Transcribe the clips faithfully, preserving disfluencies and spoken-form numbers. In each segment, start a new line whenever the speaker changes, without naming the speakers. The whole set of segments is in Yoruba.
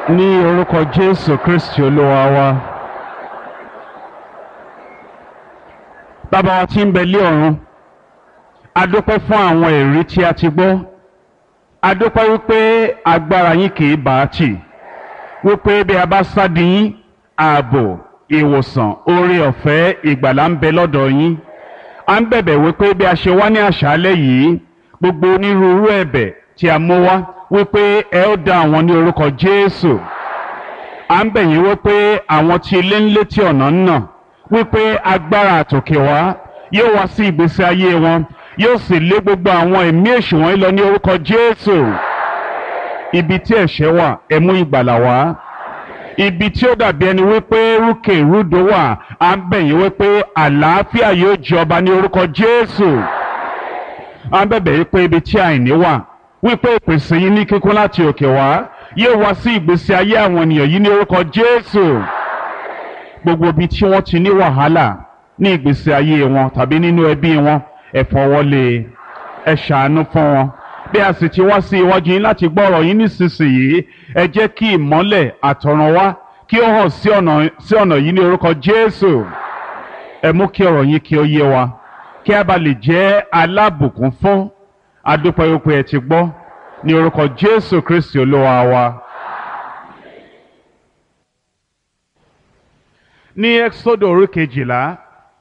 Ní orúkọ Jésù Kristi Olúwa wa. Bàbá wa tí ń bẹ lé ọ̀run, a dúpẹ́ fún àwọn èrí tí a ti gbọ́. A dúpẹ́ wípé agbára yín kì í bá a tì. Wípé bí a bá sádi yín, ààbò, ìwòsàn, oore ọ̀fẹ́, ìgbàlà ń bẹ lọ́dọ̀ yín. A ń bẹ̀bẹ̀ wípé bí a ṣe wá ní àṣálẹ́ yìí, gbogbo onírúurú ẹ̀bẹ̀ tí a mú wá wípé ẹ ó dá àwọn ní orúkọ Jésù. À ń bẹ̀ yín wípé àwọn tí ilé ń létí ọ̀nà ń nà wípé agbára àtòkè wá yóò wá sí ìgbésí ayé wọn, yóò sì lé gbogbo àwọn ẹ̀mí èṣù wọ̀nyí lọ ní orúkọ Jésù. Ibi tí ẹ̀ṣẹ̀ wà, ẹ mú ìgbàlà wá. Ibi tí ó dàbí ẹni wípé rúkè rúdò wà, à ń bẹ̀ yín wípé àlàáfíà yóò jọba ní orúkọ Jésù. À ń bẹ̀bẹ̀ wípé ibi tí àìní wà, wípé ìpèsè yín ní kíkún láti òkè wá yóò wá sí ìgbésí ayé àwọn ènìyàn yìí ní orúkọ Jésù. Gbogbo ibi tí wọ́n ti ní wàhálà ní ìgbésí ayé wọn tàbí nínú ẹbí wọn, ẹ fọwọ́lé, ẹ ṣàánú fún wọn. Bí a sì ti wá sí iwájú yín láti gbọ́ ọ̀rọ̀ yín nísinsìnyí, ẹ jẹ́ kí ìmọ́lẹ̀ àtọ̀run wá kí ó hàn sí ọ̀nà sí ọ̀nà yìí ní orúkọ Jésù. Ẹ mú kí ọ̀rọ̀ yín kí ó yé wa, kí a bá lè jẹ́ alábùkún fún. A dúpẹ́ wípé ẹ ti gbọ́ ní orúkọ Jésù Kristi Olúwa wa. Ní Ẹ́kísódù orí kejìlá,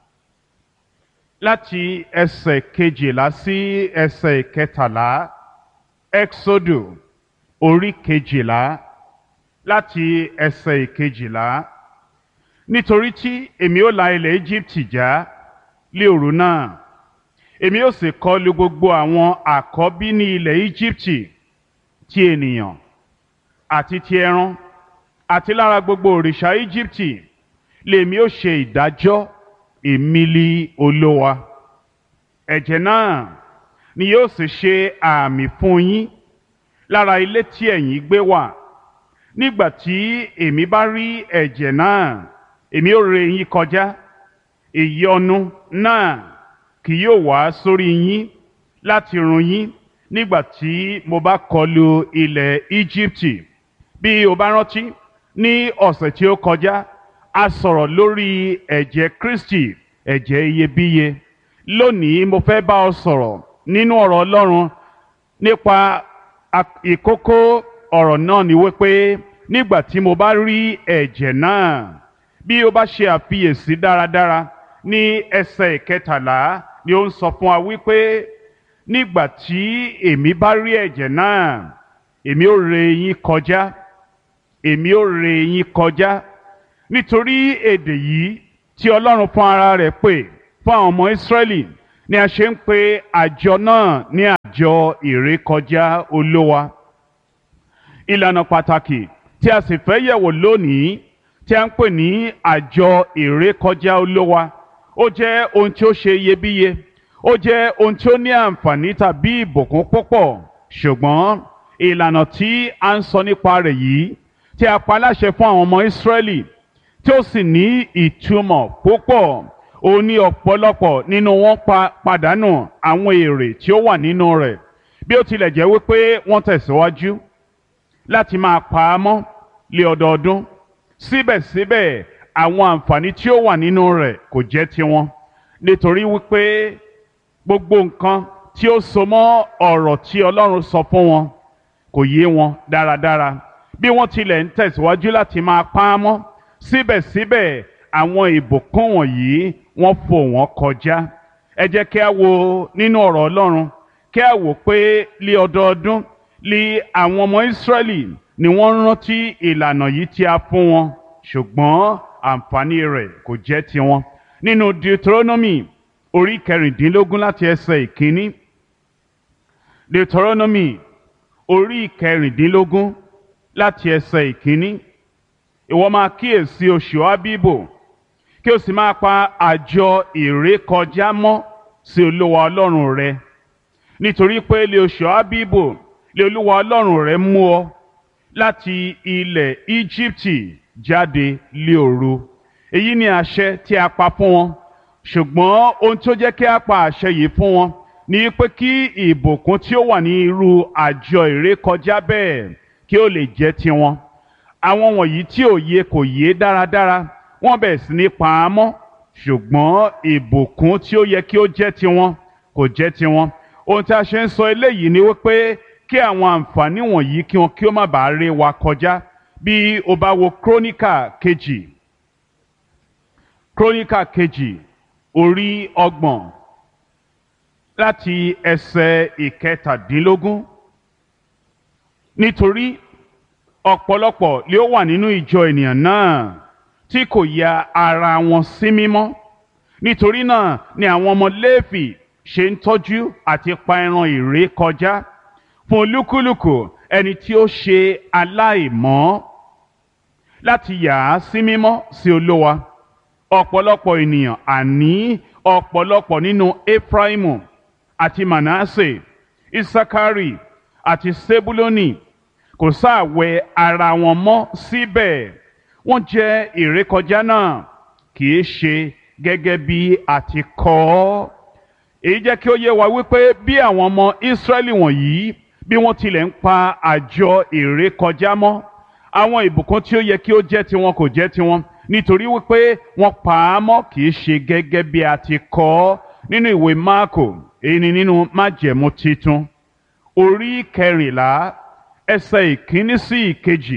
láti ẹsẹ̀ kejìlá sí ẹsẹ̀ kẹtàlá. Ẹ́kísódù orí kejìlá láti ẹsẹ̀ kejìlá. Nítorí tí èmi ó la ilẹ̀ Íjíbítì já lé òru náà, èmi ó sì kọlu gbogbo àwọn àkọ́bí ní ilẹ̀ Íjíbítì, ti ènìyàn àti ti ẹran àti lára gbogbo òrìṣà Íjíbítì lèmi ó ṣe ìdájọ́. Èmi li Olúwa. Ẹ̀jẹ̀ náà ni yóò sì ṣe àmì fún yín lára ilé tí ẹ̀yin gbé wà. Nígbà tí èmi bá rí ẹ̀jẹ̀ náà, èmi ó ré yín kọjá. Ìyọnu náà kì yóò wá sórí yín láti run yín nígbà tí mo bá kọlu ilẹ̀ Íjíbítì. Bí o bá rántí, ní ọ̀sẹ̀ tí ó kọjá, a sọ̀rọ̀ lórí ẹ̀jẹ̀ Kristi, ẹ̀jẹ̀ iyebíye. Lónìí mo fẹ́ bá ọ sọ̀rọ̀ nínú ọ̀rọ̀ Ọlọ́run nípa ìkókó ọ̀rọ̀ náà ni wípé nígbà tí mo bá rí ẹ̀jẹ̀ náà. Bí o bá ṣe àfiyèsí dáradára ní ẹsẹ̀ ìkẹtàlá ni ó ń sọ fún wa wípé nígbà tí èmi bá rí ẹ̀jẹ̀ náà, èmi ó ré yín kọjá. Èmi ó ré yín kọjá. Nítorí èdè yìí tí Ọlọ́run fún ara rẹ̀ pè fún àwọn ọmọ Ísírẹ́lì ni a ṣe ń pe àjọ náà ní àjọ ìrékọjá Olúwa. Ìlànà pàtàkì tí a sì fẹ́ yẹ̀wò lónìí tí a ń pè ní àjọ ìrékọjá Olúwa, ó jẹ́ ohun tí ó ṣe iyebíye, ó jẹ́ ohun tí ó ní àǹfààní tàbí ìbùkún púpọ̀. Ṣùgbọ́n ìlànà tí a ń sọ nípa rẹ̀ yìí tí a pa láṣẹ fún àwọn ọmọ Ísírẹ́lì tí ó sì ní ìtumọ̀ púpọ̀, ó ní ọ̀pọ̀lọpọ̀ nínú wọn pa pàdánù àwọn èrè tí ó wà nínú rẹ̀. Bí ó tilẹ̀ jẹ́ wípé wọ́n tẹ̀síwájú láti máa pa á mọ́ lé ọdọọdún, síbẹ̀síbẹ̀ àwọn àǹfààní tí ó wà nínú rẹ̀ kò jẹ́ tiwọn, nítorí wípé gbogbo nǹkan tí ó so mọ́ ọ̀rọ̀ tí Ọlọ́run sọ fún wọn kò yé wọn dáradára. Bí wọ́n tilẹ̀ ń tẹ̀síwájú láti máa pa á mọ́, síbẹ̀síbẹ̀ àwọn ìbùkún wọ̀nyí wọ́n fò wọ́n kọjá. Ẹ jẹ́ kí a wo nínú ọ̀rọ̀ Ọlọ́run, kí a wò pé lé ọdọọdún lé àwọn ọmọ Ísírẹ́lì ni wọ́n rántí ìlànà yìí tí a fún wọn, ṣùgbọ́n àǹfààní rẹ̀ kò jẹ́ tiwọn. Nínú Deuteronomy orí kẹrìndínlógún láti ẹsẹ̀ ìkíní. Deuteronomy orí kẹrìndínlógún láti ẹsẹ̀ ìkíní. Ìwọ máa kíyèsí oṣù Ábíbò, kí o sì máa pa àjọ ìrékọjá mọ́ sí Olúwa Ọlọ́run rẹ. Nítorí pé lé oṣù Ábíbò lé Olúwa Ọlọ́run rẹ mú ọ láti ilẹ̀ Íjíbítì jáde lé òru. Èyí ni àṣẹ tí a pa fún wọn. Ṣùgbọ́n ohun tó jẹ́ kí a pa àṣẹ yìí fún wọn ní pé kí ìbùkún tí ó wà ní irú àjọ ìrékọjá bẹ́ẹ̀ kí ó lè jẹ́ tiwọn. àwọn wọ̀nyí tí òye kò yé dáradára wọ́n bẹ̀rẹ̀ sí ní pa á mọ́, ṣùgbọ́n ìbùkún tí ó yẹ kí ó jẹ́ tiwọn kò jẹ́ tiwọn. Ohun tí a ṣe ń sọ eléyìí ni wípé kí àwọn àǹfààní wọ̀nyí kí wọn kí ó má bàa ré wa kọjá. Bí o bá wo Kíróníkà kejì, Kíróníkà kejì orí ọgbọ̀n láti ẹsẹ̀ ìkẹtàdínlógún. Nítorí ọ̀pọ̀lọpọ̀ ni ó wà nínú ìjọ ènìyàn náà tí kò ya ara wọn sí mímọ́. Nítorí náà ni àwọn ọmọ Léfì ṣe ń tọ́jú àti pa ẹran ìrékọjá fún olúkúlùkù ẹni tí ó ṣe aláìmọ́, láti yà á sí mímọ́ sí Olúwa. Ọ̀pọ̀lọpọ̀ ènìyàn, àní ọ̀pọ̀lọpọ̀ nínú Éfráímù àti Mànásè, Ísákárì àti Sébúlónì kò sáà wẹ ara wọn mọ́ síbẹ̀. Wọ́n jẹ ìrékọjá náà kì í ṣe gẹ́gẹ́ bí a ti kọ ọ́. Èyí jẹ́ kí ó yé wa wípé bí àwọn ọmọ Ísírẹ́lì wọ̀nyí bí wọ́n tilẹ̀ ń pa àjọ ìrékọjá mọ́, àwọn ìbùkún tí ó yẹ kí ó jẹ́ tiwọn kò jẹ́ tiwọn, nítorí wípé wọ́n pa á mọ́ kì í ṣe gẹ́gẹ́ bí a ti kọ ọ́ nínú ìwé Máàkò, èyí ni nínú Májẹ̀mú Titun orí kẹrìnlá ẹsẹ̀ ìkíní sí ìkejì.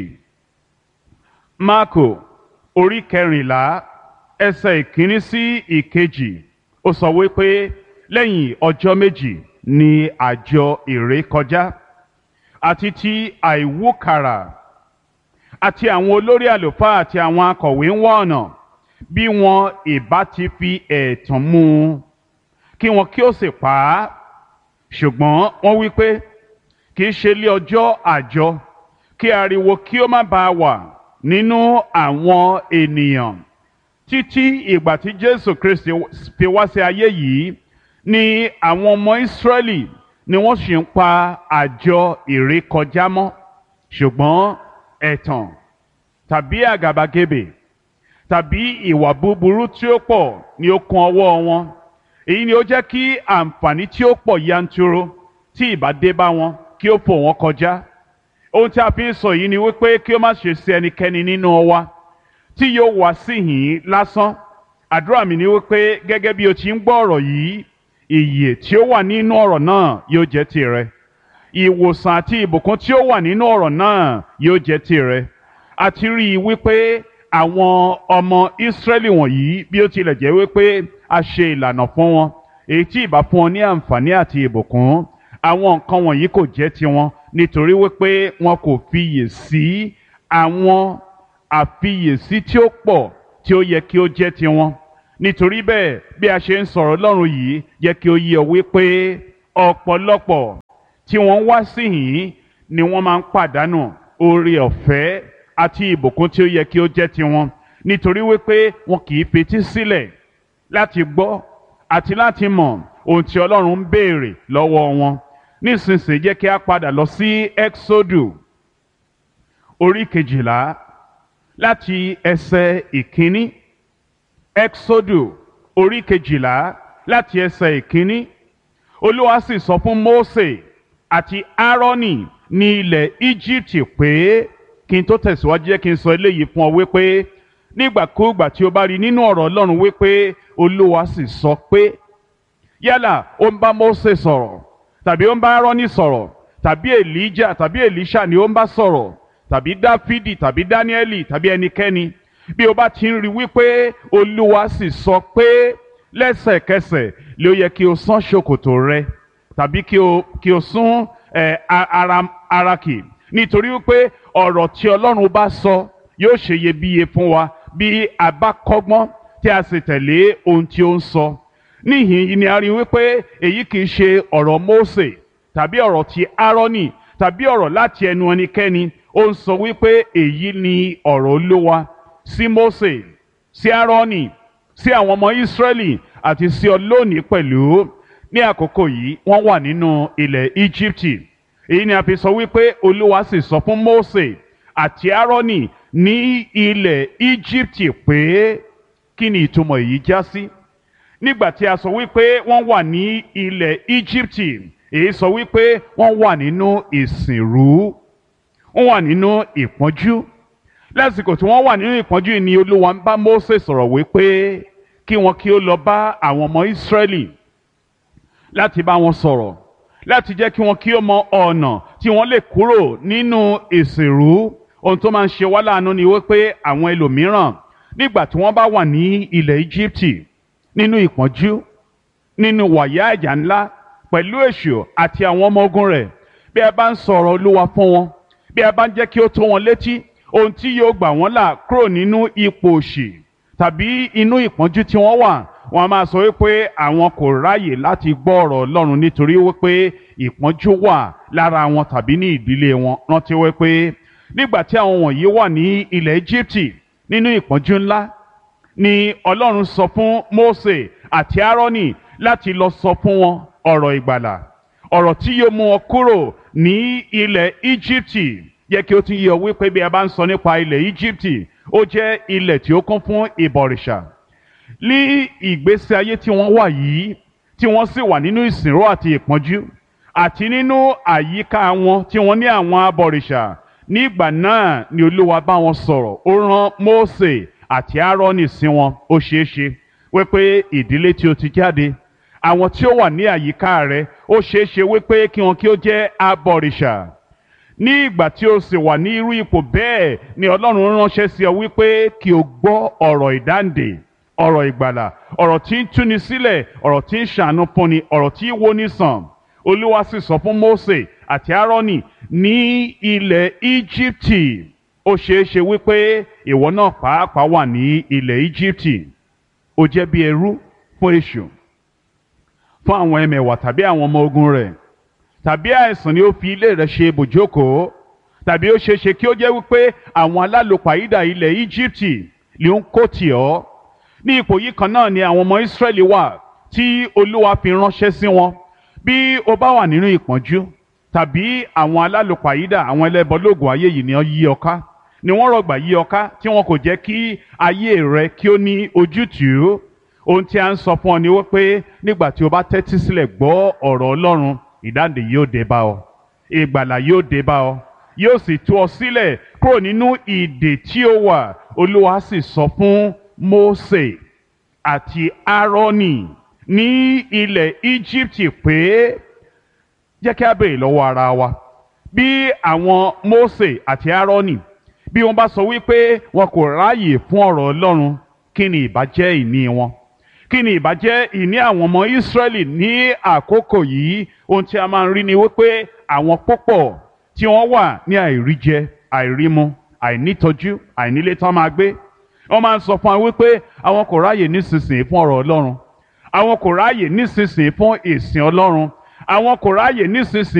Máàkò orí kẹrìnlá ẹsẹ̀ ìkíní sí ìkejì. Ó sọ wípé lẹ́yìn ọjọ́ méjì ni àjọ ìrékọjá àti ti àìwúkàrà, àti àwọn olórí àlùfáà àti àwọn akọ̀wé ń wá ọ̀nà bí wọn ìbá ti fi ẹ̀tàn mú un kí wọn kí ó sì pa á. Ṣùgbọ́n wọ́n wí pé kì í ṣe lé ọjọ́ àjọ, kí ariwo kí ó má bàa wà nínú àwọn ènìyàn. Títí ìgbà tí Jésù Kristi fi wá sí ayé yìí ni àwọn ọmọ Ísírẹ́lì ni wọ́n sì ń pa àjọ ìrékọjá mọ́. Ṣùgbọ́n ẹ̀tàn tàbí àgàbàgebè tàbí ìwà búburú tí ó pọ̀ ni ó kún ọwọ́ wọn. Èyí ni ó jẹ́ kí àǹfààní tí ó pọ̀ yanturu tí ìbá dé bá wọn kí ó fò wọ́n kọjá. Ohun tí a fi ń sọ yìí ni wípé kí ó má ṣe sí ẹnikẹ́ni nínú wa tí yóò wá síhìn lásán. Àdúrà mi ni wípé gẹ́gẹ́ bí o ti ń gbọ́ ọ̀rọ̀ yìí, ìyè tí ó wà nínú ọ̀rọ̀ náà yóò jẹ́ tìrẹ. Ìwòsàn àti ìbùkún tí ó wà nínú ọ̀rọ̀ náà yóò jẹ́ tìrẹ. A ti rí i wípé àwọn ọmọ Ísírẹ́lì wọ̀nyí bí ó tilẹ̀ jẹ́ wípé a ṣe ìlànà fún wọn èyí tí ìbá fún wọn ní àǹfààní àti ìbùkún, àwọn nǹkan wọ̀nyí kò jẹ́ tiwọn nítorí wípé wọn kò fiyè sí àwọn àfiyèsí tí ó pọ̀ tí ó yẹ kí ó jẹ́ tiwọn. Nítorí bẹ́ẹ̀ bí a ṣe ń sọ̀rọ̀ Ọlọ́run yìí yẹ kí ó yé ọ wípé ọ̀pọ̀lọpọ̀ tí wọ́n wá síhìn ni wọ́n máa ń pàdánù oore ọ̀fẹ́ àti ìbùkún tí ó yẹ kí ó jẹ́ tiwọn, nítorí wípé wọn kì í fetí sílẹ̀ láti gbọ́ àti láti mọ̀ ohun tí Ọlọ́run ń béèrè lọ́wọ́ wọn. Nísinsìnyí jẹ́ kí a padà lọ sí Ẹ́ksódù orí kejìlá láti ẹsẹ̀ ìkíní. Ẹ́ksódù orí kejìlá láti ẹsẹ̀ ìkíní. Olúwa sì sọ fún Mósè àti Áárónì ní ilẹ̀ Íjíbítì pé, kí n tó tẹ̀síwájú jẹ́ kí n sọ eléyìí fún ọ wípé nígbàkúùgbà tí o bá rí nínú ọ̀rọ̀ Ọlọ́run wípé Olúwa sì sọ pé, yálà ó ń bá Mósè sọ̀rọ̀ tàbí ó ń bá Áárónì sọ̀rọ̀ tàbí Èlíjà tàbí Èlíṣà ni ó ń bá sọ̀rọ̀ tàbí Dáfídì tàbí Dáníẹ́lì tàbí ẹnikẹ́ni, bí o bá ti ń rí wípé Olúwa sì sọ pé, lẹ́sẹ̀kẹsẹ̀ ló yẹ kí o sán ṣòkòtò rẹ tàbí kí o kí o sún ẹ ara ara kì, nítorí wípé ọ̀rọ̀ tí Ọlọ́run bá sọ yóò ṣe iyebíye fún wa bí a bá kọ́gbọ́n tí a sì tẹ̀lé ohun tí ó ń sọ. Níhìn yìí ni a rí wípé èyí kì í ṣe ọ̀rọ̀ Mósè tàbí ọ̀rọ̀ ti Áárónì tàbí ọ̀rọ̀ láti ẹnu ẹnikẹ́ni. Ó ń sọ wípé èyí ni ọ̀rọ̀ Olúwa sí Mósè, sí Áárónì, sí àwọn ọmọ Ísírẹ́lì àti sí ọ lónìí pẹ̀lú. Ní àkókò yìí wọ́n wà nínú ilẹ̀ Íjíbítì. Èyí ni a fi sọ wípé Olúwa sì sọ fún Mósè àti Áárónì ní ilẹ̀ Íjíbítì pé, kí ni ìtumọ̀ èyí já sí? Nígbà tí a sọ wípé wọ́n wà ní ilẹ̀ Íjíbítì, èyí sọ wípé wọ́n wà nínú ìsìnrú, wọ́n wà nínú ìpọ́njú lásìkò tí wọ́n wà nínú ìpọ́njú yìí ni Olúwa ń bá Mósè sọ̀rọ̀ wípé kí wọn kí ó lọ bá àwọn ọmọ Ísírẹ́lì láti bá wọn sọ̀rọ̀, láti jẹ́ kí wọn kí ó mọ ọ̀nà tí wọ́n lè kúrò nínú ìsìnrú. Ohun tó máa ń ṣe wá láàánú ni wípé àwọn ẹlòmíràn nígbà tí wọ́n bá wà ní ilẹ̀ Íjíbítì nínú ìpọ́njú, nínú wàyà ìjà ńlá pẹ̀lú èṣù àti àwọn ọmọ ogun rẹ̀, bí a bá ń sọ̀rọ̀ Olúwa fún wọn, bí a bá ń jẹ́ kí ó tó wọn létí ohun tí yóò gbà wọ́n là kúrò nínú ipò òṣì tàbí inú ìpọ́njú tí wọ́n wà, wọ́n á máa sọ wípé àwọn kò ráyè láti gbọ́ ọ̀rọ̀ Ọlọ́run nítorí wípé ìpọ́njú wà lára wọn tàbí ní ìdílé wọn. Rántí wípé nígbà tí àwọn wọ̀nyí wà ní ilẹ̀ Íjíbítì nínú ìpọ́njú ńlá ni Ọlọ́run sọ fún Mósè àti Áárónì láti lọ sọ fún wọn ọ̀rọ̀ ìgbàlà, ọ̀rọ̀ tí yóò mú wọn kúrò ní ilẹ̀ Íjíbítì. Yẹ kí ó tún yé ọ wípé bí a bá ń sọ nípa ilẹ̀ Íjíbítì, ó jẹ́ ilẹ̀ tí ó kún fún ìbọ̀rìṣà. Ní ìgbésí ayé tí wọ́n wà yìí, tí wọ́n sì wà nínú ìsìnrú àti ìpọ́njú, àti nínú àyíká wọn tí wọ́n ní àwọn abọ̀rìṣà, nígbà náà ni Olúwa bá wọn sọ̀rọ̀. Ó rán Mósè àti Áárónì sí wọn. Ó ṣeé ṣe wípé ìdílé tí ó ti jáde, àwọn tí ó wà ní àyíká rẹ̀, ó ṣeé ṣe wípé kí wọn kí ó jẹ́ abọ̀rìṣà. Ní ìgbà tí o sì wà ní irú ipò bẹ́ẹ̀ ni Ọlọ́run ránṣẹ́ sí ọ wípé kí o gbọ́ ọ̀rọ̀ ìdáǹdè, ọ̀rọ̀ ìgbàlà, ọ̀rọ̀ tí ń túni sílẹ̀, ọ̀rọ̀ tí ń ṣàánú fúnni, ọ̀rọ̀ tí ń wóni sàn. Olúwa sì sọ fún Mósè àti Áárónì ní ilẹ̀ Íjíbítì. Ó ṣeé ṣe wípé ìwọ náà pàápàá wà ní ilẹ̀ Íjíbítì. Ó jẹ́ bí ẹrú fún èṣù, fún àwọn ẹmẹ̀wà tàbí àwọn ọmọ ogun rẹ̀, tàbí àìsàn ni ó fi ilé rẹ̀ ṣe ibùjókòó, tàbí ó ṣeé ṣe kí ó jẹ́ wípé àwọn alálòpàídà ilẹ̀ Íjíbítì ni ó ń kó tì ọ́. Ní ipò yìí kan náà ni àwọn ọmọ Ísírẹ́lì wà tí Olúwa fi ránṣẹ́ sí wọn. Bí o bá wà nínú ìpọ́njú, tàbí àwọn alálòpàídà, àwọn ẹlẹ́bọlóògùn ayé yìí ni wọ́n yí ọ ká, ni wọ́n rọ̀gbà yí ọ ká, tí wọn kò jẹ́ kí ayé rẹ kí ó ní ojútùú. Ohun tí a ń sọ fún ọ ni wípé nígbà tí o bá tẹ́tí sílẹ̀ gbọ́ ọ̀rọ̀ Ọlọ́run, ìdáǹdè yóò dé bá ọ, ìgbàlà yóò dé bá ọ, yóò sì tú ọ sílẹ̀ kúrò nínú ìdè tí ó wà. Olúwa sì sọ fún Mósè àti Áárónì ní ilẹ̀ Íjíbítì pé jẹ́ kí a béèrè lọ́wọ́ ara wa, bí àwọn Mósè àti Áárónì bí wọ́n bá sọ wípé wọn kò ráàyè fún ọ̀rọ̀ Ọlọ́run, kí ni ìbá jẹ́ ìní wọn? Kí ni ìbá jẹ́ ìní àwọn ọmọ Ísírẹ́lì ní àkókò yìí? Ohun tí a máa ń rí ni wípé àwọn púpọ̀ tí wọ́n wà ní àìríjẹ, àìrímu, àìnítọ́jú, àìnílé tán máa gbé, wọ́n máa ń sọ fún wa wípé àwọn kò ráàyè nísinsìnyí fún ọ̀rọ̀ Ọlọ́run, àwọn kò ráàyè nísinsìnyí fún ìsìn Ọlọ́run, àwọn kò ráàyè nísinsìnyí